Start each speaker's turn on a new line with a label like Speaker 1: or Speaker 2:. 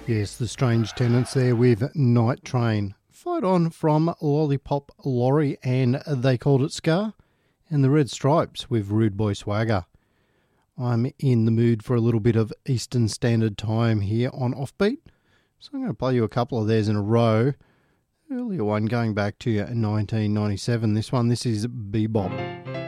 Speaker 1: Yes, the Strange Tenants there with Night Train. Fight On from Lollipop Lorry and They Called It Scar. And the Red Stripes with Rude Boy Swagger. I'm in the mood for a little bit of Eastern Standard Time here on Offbeat. So I'm going to play you a couple of theirs in a row. Earlier one going back to 1997. This is Bebop.